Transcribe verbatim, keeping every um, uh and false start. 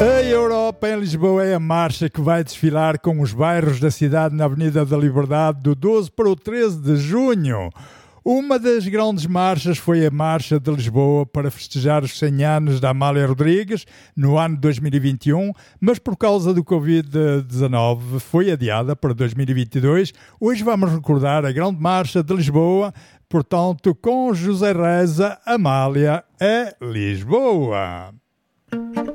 A Europa em Lisboa é a marcha que vai desfilar com os bairros da cidade na Avenida da Liberdade do doze para o treze de junho. Uma das grandes marchas foi a Marcha de Lisboa para festejar os cem anos da Amália Rodrigues no ano de dois mil e vinte e um, mas por causa do covid dezanove foi adiada para dois mil e vinte e dois. Hoje vamos recordar a grande Marcha de Lisboa, portanto com José Reza, Amália é Lisboa.